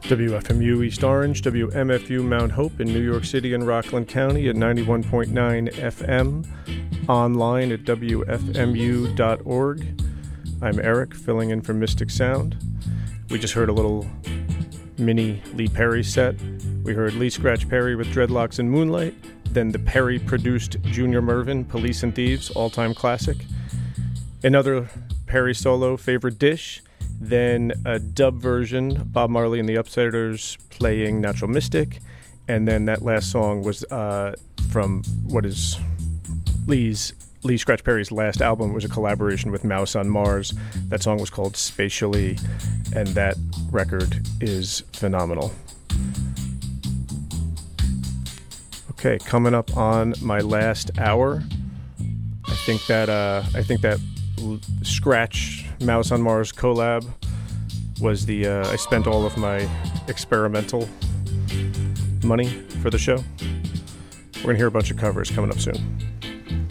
WFMU East Orange, WMFU Mount Hope in New York City and Rockland County at 91.9 FM, online at WFMU.org. I'm Eric, filling in for Mystic Sound. We just heard a little mini Lee Perry set. We heard Lee Scratch Perry with Dreadlocks and Moonlight, then the Perry-produced Junior Murvin, Police and Thieves, all-time classic. Another Perry solo, Favorite Dish. Then a dub version, Bob Marley and the Upsetters playing Natural Mystic. And then that last song was from what is Lee Scratch Perry's last album. It was a collaboration with Mouse on Mars. That song was called Spatially, and that record is phenomenal. Okay, coming up on my last hour, I think that Scratch Mouse on Mars collab was I spent all of my experimental money for the show. We're going to hear a bunch of covers coming up soon.